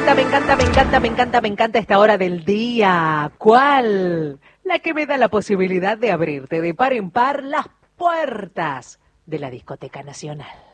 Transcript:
me encanta esta hora del día. ¿Cuál? La que me da la posibilidad de abrirte de par en par las puertas de la Discoteca Nacional.